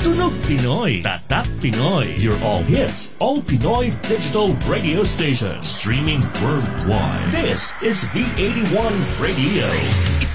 Tunog Pinoy, Tatak Pinoy. Your all hits, all Pinoy digital radio station. Streaming worldwide. This is V81 Radio.